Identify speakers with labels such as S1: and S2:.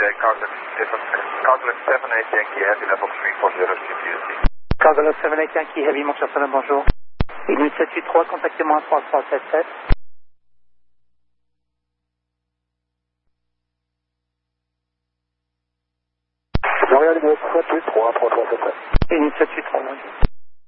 S1: Cargolet 78 Yankee Heavy, level 340 CPUC.
S2: Cargolet 78 Yankee Heavy, mon cher Sonnet, bonjour. Inuit 783, contactez-moi 3377.
S3: Montréal Inuit 783, 3377.
S2: Inuit 783, bonjour.